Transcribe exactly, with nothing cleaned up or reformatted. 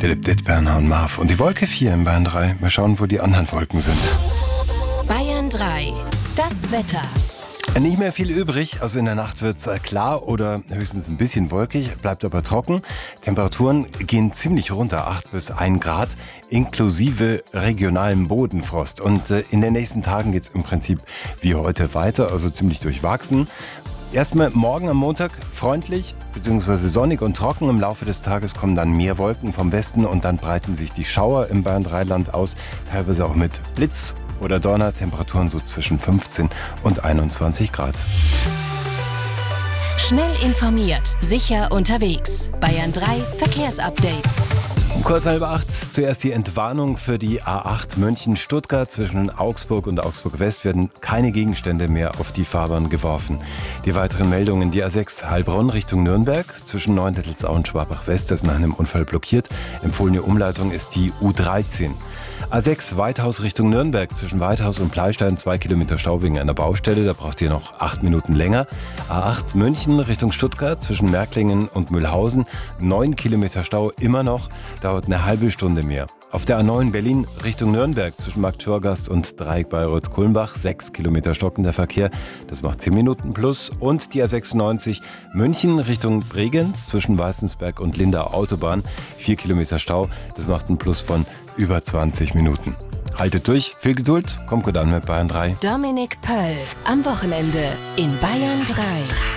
Philipp Dittberner und Marv. Und die Wolke vier in Bayern drei. Mal schauen, wo die anderen Wolken sind. Bayern drei. Das Wetter. Nicht mehr viel übrig, also in der Nacht wird es klar oder höchstens ein bisschen wolkig, bleibt aber trocken. Temperaturen gehen ziemlich runter, acht bis ein Grad, inklusive regionalem Bodenfrost. Und äh, in den nächsten Tagen geht es im Prinzip wie heute weiter, also ziemlich durchwachsen. Erstmal morgen am Montag freundlich bzw. sonnig und trocken. Im Laufe des Tages kommen dann mehr Wolken vom Westen und dann breiten sich die Schauer im Bayern drei Land aus, teilweise auch mit Blitz oder Donner, Temperaturen so zwischen fünfzehn und einundzwanzig Grad. Schnell informiert, sicher unterwegs. Bayern drei Verkehrsupdate. Um kurz halb acht zuerst die Entwarnung für die A acht München-Stuttgart. Zwischen Augsburg und Augsburg-West werden keine Gegenstände mehr auf die Fahrbahn geworfen. Die weiteren Meldungen: Die A sechs Heilbronn Richtung Nürnberg zwischen Neuendettelsau und Schwabach-West ist nach einem Unfall blockiert. Empfohlene Umleitung ist die U dreizehn. A sechs Weithaus Richtung Nürnberg zwischen Weithaus und Pleistein zwei Kilometer Stau wegen einer Baustelle, da braucht ihr noch acht Minuten länger. A acht München Richtung Stuttgart zwischen Märklingen und Mühlhausen neun Kilometer Stau immer noch, dauert eine halbe Stunde mehr. Auf der A neun Berlin Richtung Nürnberg zwischen Marktschorgast und Dreieck Bayreuth-Kulmbach sechs Kilometer stockender Verkehr, das macht zehn Minuten plus. Und die A sechsundneunzig München Richtung Bregenz zwischen Weißensberg und Lindau Autobahn vier Kilometer Stau, das macht ein Plus von über zwanzig Minuten. Haltet durch, viel Geduld, kommt gut an mit Bayern drei. Dominik Pöll am Wochenende in Bayern drei.